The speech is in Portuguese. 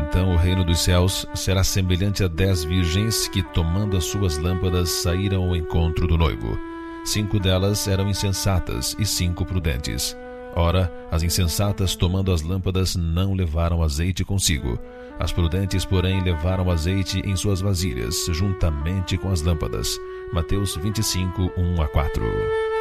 então o reino dos céus será semelhante a 10 virgens que, tomando as suas lâmpadas, saíram ao encontro do noivo. 5 delas eram insensatas e 5 prudentes. Ora, as insensatas, tomando as lâmpadas, não levaram azeite consigo. As prudentes, porém, levaram azeite em suas vasilhas, juntamente com as lâmpadas. Mateus 25, 1-4.